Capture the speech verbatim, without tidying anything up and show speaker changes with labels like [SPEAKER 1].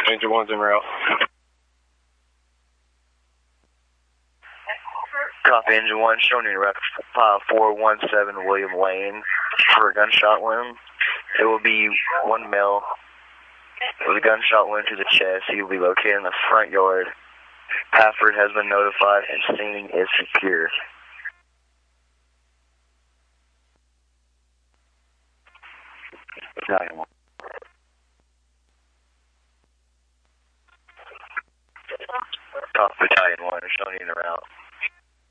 [SPEAKER 1] Engine one's en route.
[SPEAKER 2] Copy, Engine one, showing you route four one seven William Lane for a gunshot wound. It will be one male with a gunshot wound to the chest. He will be located in the front yard. Pafford has been notified and scene is secure. nine one.